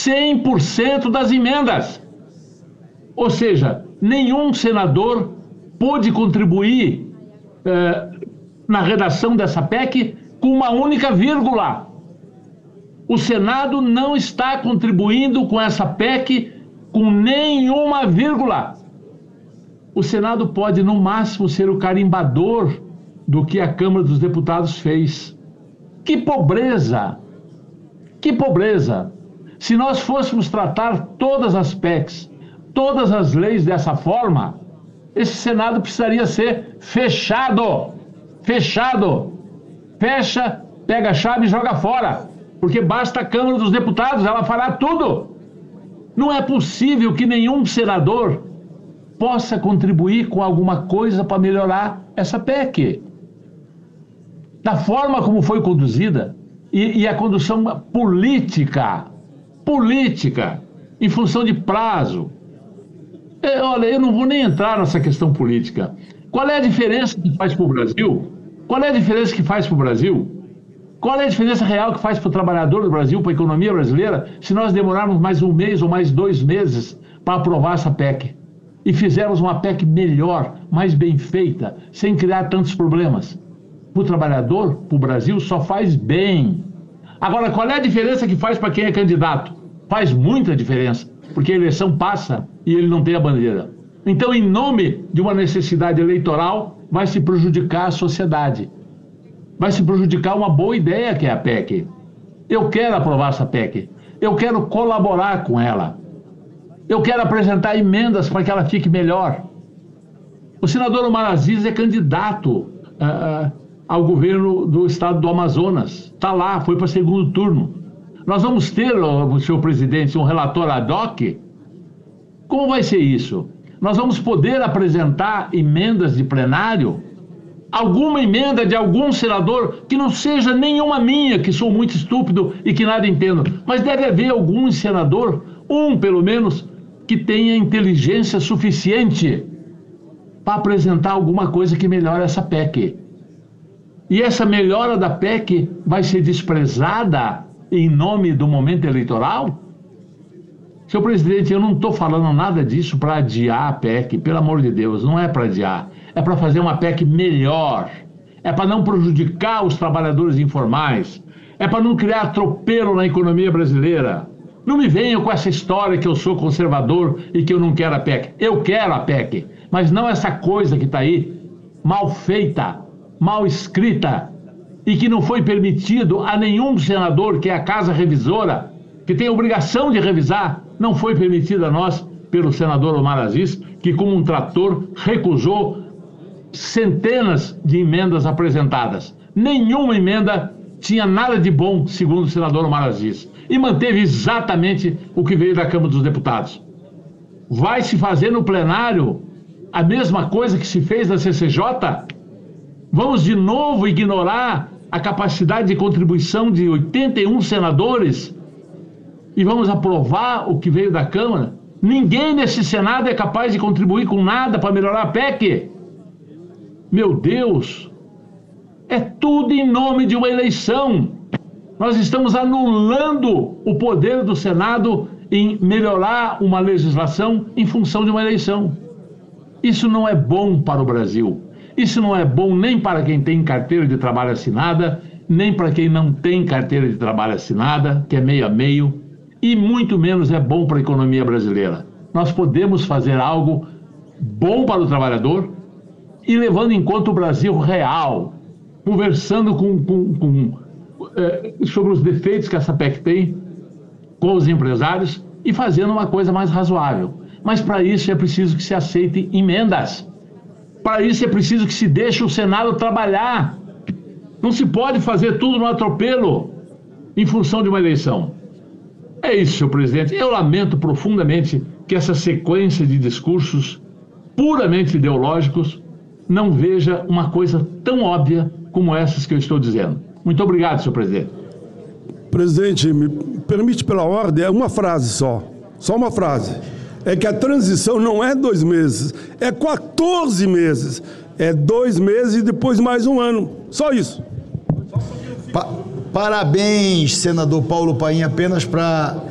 100% das emendas. Ou seja, nenhum senador pôde contribuir na redação dessa PEC com uma única vírgula. O Senado não está contribuindo com essa PEC com nenhuma vírgula. O Senado pode, no máximo, ser o carimbador do que a Câmara dos Deputados fez. Que pobreza! Que pobreza! Se nós fôssemos tratar todas as PECs, todas as leis dessa forma, esse Senado precisaria ser fechado. Fechado. Fecha, pega a chave e joga fora. Porque basta a Câmara dos Deputados, ela fará tudo. Não é possível que nenhum senador possa contribuir com alguma coisa para melhorar essa PEC. Da forma como foi conduzida, e a condução política, em função de prazo. Olha, eu não vou nem entrar nessa questão política. Qual é a diferença que faz para o Brasil? Qual é a diferença que faz para o Brasil? Qual é a diferença real que faz para o trabalhador do Brasil, para a economia brasileira, se nós demorarmos mais um mês ou mais 2 meses para aprovar essa PEC? E fizermos uma PEC melhor, mais bem feita, sem criar tantos problemas. Para o trabalhador, para o Brasil, só faz bem. Agora, qual é a diferença que faz para quem é candidato? Faz muita diferença, porque a eleição passa e ele não tem a bandeira. Então, em nome de uma necessidade eleitoral, vai se prejudicar a sociedade. Vai se prejudicar uma boa ideia que é a PEC. Eu quero aprovar essa PEC. Eu quero colaborar com ela. Eu quero apresentar emendas para que ela fique melhor. O senador Omar Aziz é candidato ao governo do estado do Amazonas. Está lá, foi para o segundo turno. Nós vamos ter, senhor presidente, um relatório ad hoc? Como vai ser isso? Nós vamos poder apresentar emendas de plenário? Alguma emenda de algum senador que não seja nenhuma minha, que sou muito estúpido e que nada entendo. Mas deve haver algum senador, pelo menos, que tenha inteligência suficiente para apresentar alguma coisa que melhore essa PEC. E essa melhora da PEC vai ser desprezada em nome do momento eleitoral? Senhor presidente, eu não estou falando nada disso para adiar a PEC, pelo amor de Deus, não é para adiar. É para fazer uma PEC melhor. É para não prejudicar os trabalhadores informais. É para não criar atropelo na economia brasileira. Não me venham com essa história que eu sou conservador e que eu não quero a PEC. Eu quero a PEC, mas não essa coisa que está aí, mal feita, mal escrita, e que não foi permitido a nenhum senador, que é a Casa Revisora, que tem a obrigação de revisar, não foi permitido a nós, pelo senador Omar Aziz, que como um trator recusou centenas de emendas apresentadas. Nenhuma emenda tinha nada de bom, segundo o senador Omar Aziz, e manteve exatamente o que veio da Câmara dos Deputados. Vai se fazer no plenário a mesma coisa que se fez na CCJ? Vamos de novo ignorar a capacidade de contribuição de 81 senadores e vamos aprovar o que veio da Câmara? Ninguém nesse Senado é capaz de contribuir com nada para melhorar a PEC. Meu Deus, é tudo em nome de uma eleição. Nós estamos anulando o poder do Senado em melhorar uma legislação em função de uma eleição. Isso não é bom para o Brasil. Isso não é bom nem para quem tem carteira de trabalho assinada, nem para quem não tem carteira de trabalho assinada, que é meio a meio, e muito menos é bom para a economia brasileira. Nós podemos fazer algo bom para o trabalhador e levando em conta o Brasil real, conversando sobre os defeitos que essa PEC tem com os empresários e fazendo uma coisa mais razoável. Mas para isso é preciso que se aceite emendas. Para isso é preciso que se deixe o Senado trabalhar. Não se pode fazer tudo no atropelo em função de uma eleição. É isso, senhor presidente. Eu lamento profundamente que essa sequência de discursos puramente ideológicos não veja uma coisa tão óbvia como essas que eu estou dizendo. Muito obrigado, senhor presidente. Presidente, me permite pela ordem, é uma frase só uma frase. É que a transição não é 2 meses, é 14 meses. É 2 meses e depois mais 1 ano. Só isso. Parabéns, senador Paulo Paim. Apenas para